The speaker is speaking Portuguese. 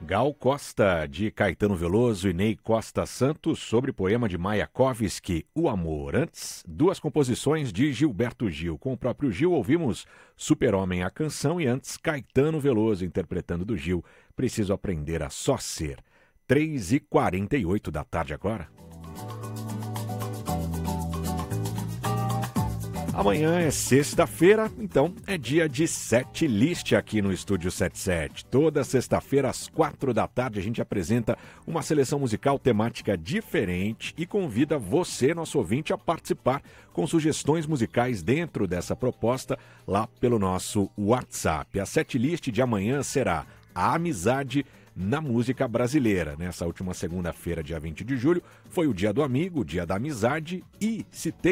Gal Costa, de Caetano Veloso e Ney Costa Santos, sobre poema de Mayakovsky, O Amor. Antes, duas composições de Gilberto Gil. Com o próprio Gil, ouvimos Super-Homem, a canção, e antes, Caetano Veloso, interpretando do Gil, Preciso Aprender a Só Ser. 3h48 da tarde agora. Amanhã é sexta-feira, então é dia de Setlist aqui no Estúdio 77. Toda sexta-feira, às 4 da tarde, a gente apresenta uma seleção musical temática diferente e convida você, nosso ouvinte, a participar com sugestões musicais dentro dessa proposta lá pelo nosso WhatsApp. A Setlist de amanhã será A Amizade na música brasileira. Nessa última segunda-feira, dia 20 de julho, foi o Dia do Amigo, o Dia da Amizade, e se tem